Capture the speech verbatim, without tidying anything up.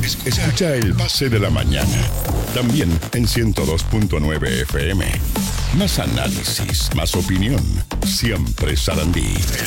Es- escucha el Pase de la Mañana. También en ciento dos punto nueve F M. Más análisis, más opinión. Siempre Sarandí.